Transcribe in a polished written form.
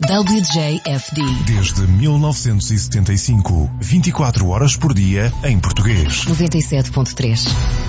WJFD. Desde 1975, 24 horas por dia em português. 97.3.